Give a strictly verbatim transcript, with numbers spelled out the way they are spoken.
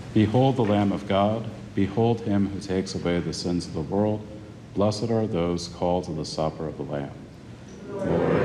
Behold the Lamb of God. Behold him who takes away the sins of the world. Blessed are those called to the supper of the Lamb. Lord,